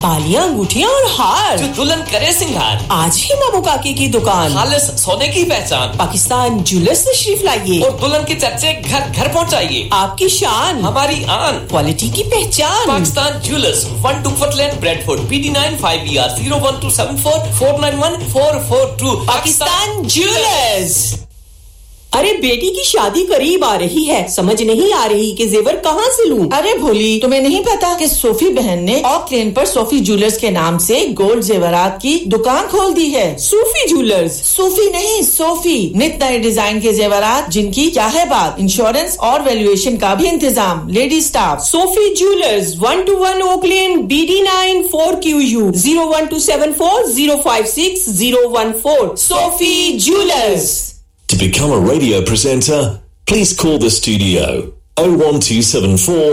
तालियां, अंगूठियां और हार, जो दुल्हन करे सिंगार, आज ही मामू काकी की दुकान। खालिस सोने की पहचान, पाकिस्तान ज्वेलर्स तशरीफ लाइए और दुल्हन के चर्चे घर घर पहुंचाइए। आपकी शान, हमारी आन, क्वालिटी की पहचान। Pakistan jewellers, 1 Duckworth Lane, Bradford, PD9 5ER 01274 491 442। Pakistan jewellers. अरे बेटी की शादी करीब आ रही है, समझ नहीं आ रही कि जेवर कहाँ से लूं। अरे भोली, तुम्हें नहीं पता कि सोफी बहन ने ऑक लेन पर सोफी ज्वेलर्स के नाम से गोल्ड जेवरात की दुकान खोल दी है। सूफी ज्वेलर्स? सूफी नहीं, सोफी। नित नए डिजाइन के जेवरात जिनकी क्या है बात, इंश्योरेंस और वैल्यूएशन का भी इंतजाम, lady staff. Sophie jewellers, 121 okay lane, BD9 4QU 01274 056 014। Sophie jewellers. To become a radio presenter, please call the studio 01274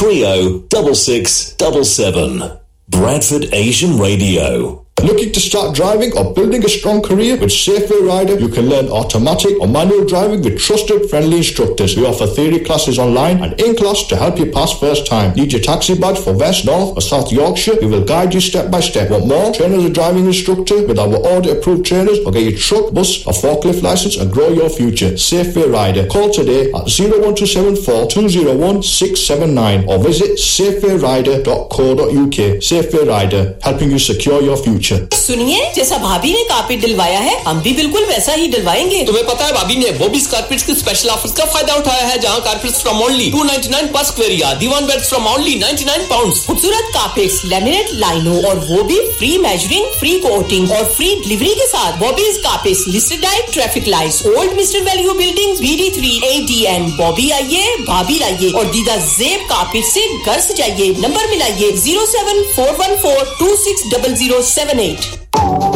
306677. Bradford Asian Radio. Looking to start driving or building a strong career with Safeway Rider? You can learn automatic or manual driving with trusted, friendly instructors. We offer theory classes online and in class to help you pass first time. Need your taxi badge for West, North or South Yorkshire? We will guide you step by step. Want more? Train as a driving instructor with our audit-approved trainers or get your truck, bus or forklift license and grow your future. Safeway Rider. Call today at 01274 201 679 or visit safewayrider.co.uk. Safeway Rider, helping you secure your future. सुनिए, जैसा भाभी ने carpet दिलवाया है, हम भी बिल्कुल वैसा ही दिलवाएंगे। तुम्हें पता है भाभी ने बॉबीज कारपेट्स के स्पेशल ऑफर्स का फायदा उठाया है, जहां कारपेट्स फ्रॉम ओनली 299 पर square yard, Diwan beds from only 99 pounds. खूबसूरत कारपेट्स, लैमिनेट लाइनों और वो भी फ्री मेजरिंग, फ्री कोटिंग और फ्री डिलीवरी के साथ। Bobby's carpets listed at traffic lights, old mister value building, BD3 ADN। Bobby आइए, भाभी लाइए और दीदा जेब कारपेट से घर सजाइए। नंबर मिलाइए 07414260078।